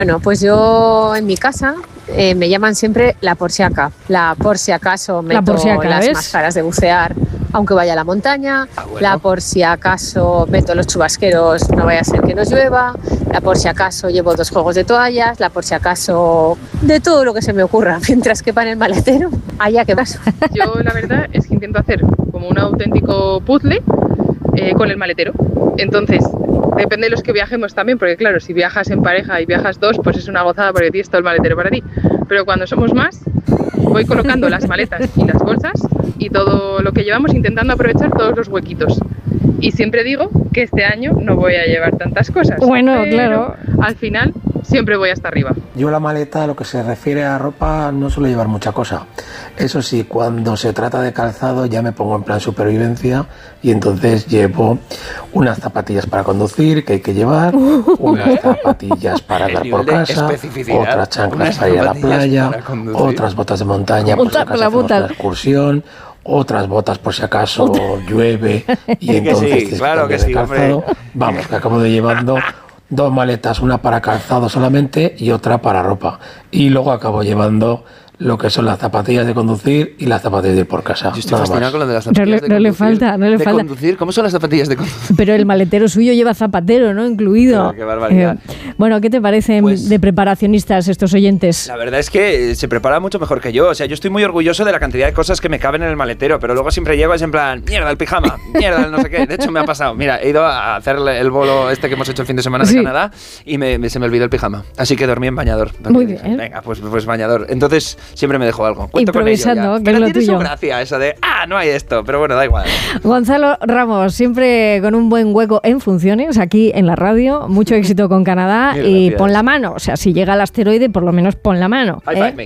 Bueno, pues yo en mi casa me llaman siempre la por si acaso. La por si acaso meto las máscaras de bucear aunque vaya a la montaña. La por si acaso meto los chubasqueros, no vaya a ser que nos llueva. La por si acaso llevo 2 juegos de toallas. La por si acaso de todo lo que se me ocurra mientras quepa en el maletero. Allá que vas. Yo la verdad es que intento hacer como un auténtico puzzle con el maletero. Entonces, depende de los que viajemos también, porque claro, si viajas en pareja y viajas 2, pues es una gozada porque tienes todo el maletero para ti. Pero cuando somos más, voy colocando las maletas y las bolsas y todo lo que llevamos, intentando aprovechar todos los huequitos. Y siempre digo que este año no voy a llevar tantas cosas. Bueno, claro. Al final siempre voy hasta arriba. Yo la maleta, lo que se refiere a ropa, no suelo llevar mucha cosa. Eso sí, cuando se trata de calzado ya me pongo en plan supervivencia y entonces llevo unas zapatillas para conducir que hay que llevar, unas zapatillas para andar por casa, otras chanclas para ir a la playa, otras botas de montaña por si acaso hacemos una excursión, otras botas por si acaso llueve y entonces sí, claro que sí, calzado. Vamos, que acabo de llevando 2 maletas, una para calzado solamente y otra para ropa. Y luego acabo llevando lo que son las zapatillas de conducir y las zapatillas de ir por casa. Yo estoy fascinado con lo de las zapatillas no le falta. conducir. ¿Cómo son las zapatillas de conducir? Pero el maletero suyo lleva zapatero, ¿no? Incluido. Pero qué barbaridad. Bueno, ¿qué te parecen de preparacionistas estos oyentes? La verdad es que se prepara mucho mejor que yo. O sea, yo estoy muy orgulloso de la cantidad de cosas que me caben en el maletero, pero luego siempre llego es en plan, mierda el pijama, mierda el no sé qué. De hecho, me ha pasado. Mira, he ido a hacer el bolo este que hemos hecho el fin de semana de Canadá y se me olvidó el pijama. Así que dormí en bañador. Muy bien. Venga, pues bañador. Entonces, siempre me dejo algo. Improvisando, que pero es lo tiene tuyo. su gracia eso de, no hay esto, pero bueno, da igual. Gonzalo Ramos, siempre con un buen hueco en funciones aquí en la radio, mucho éxito con Canadá y pon la mano, o sea, si llega el asteroide, por lo menos pon la mano.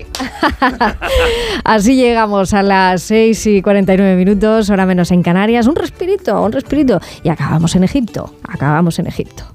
Así llegamos a las 6:49, hora menos en Canarias, un respirito, y acabamos en Egipto.